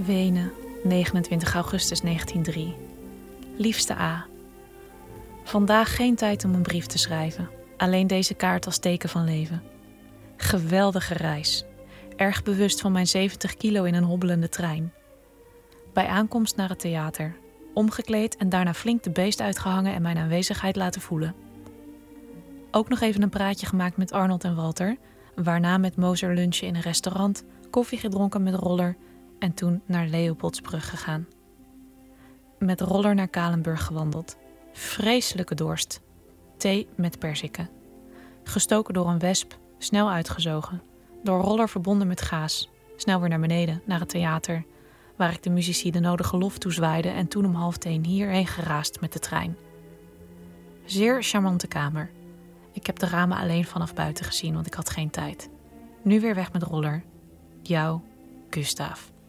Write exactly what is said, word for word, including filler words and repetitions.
Wenen, negenentwintig augustus negentien nul drie. Liefste A. Vandaag geen tijd om een brief te schrijven. Alleen deze kaart als teken van leven. Geweldige reis. Erg bewust van mijn zeventig kilo in een hobbelende trein. Bij aankomst naar het theater. Omgekleed en daarna flink de beest uitgehangen en mijn aanwezigheid laten voelen. Ook nog even een praatje gemaakt met Arnold en Walter. Waarna met Moser lunchen in een restaurant, koffie gedronken met Roller en toen naar Leopoldsbrug gegaan. Met Roller naar Kalenburg gewandeld. Vreselijke dorst. Thee met perziken. Gestoken door een wesp, snel uitgezogen. Door Roller verbonden met gaas. Snel weer naar beneden, naar het theater, waar ik de muzici de nodige lof toezwaaide en toen om half tien hierheen geraast met de trein. Zeer charmante kamer. Ik heb de ramen alleen vanaf buiten gezien, want ik had geen tijd. Nu weer weg met Roller. Jou, Gustav.